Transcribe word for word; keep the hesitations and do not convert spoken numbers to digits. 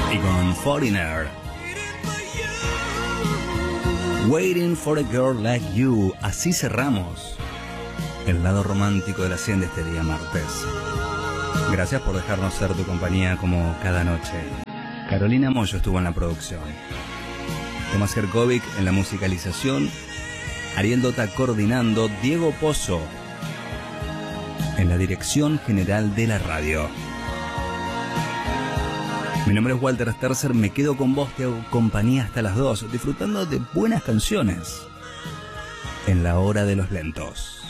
y con Foreigner. Waiting for a Girl Like You. Así cerramos el lado romántico de la cien de este día martes. Gracias por dejarnos ser tu compañía como cada noche. Carolina Moyo estuvo en la producción, Tomás Herkovic en la musicalización, Ariel Dota coordinando, Diego Pozo en la dirección general de la radio. Mi nombre es Walter Sterzer, me quedo con vos, te hago compañía hasta las dos, disfrutando de buenas canciones en la hora de los lentos.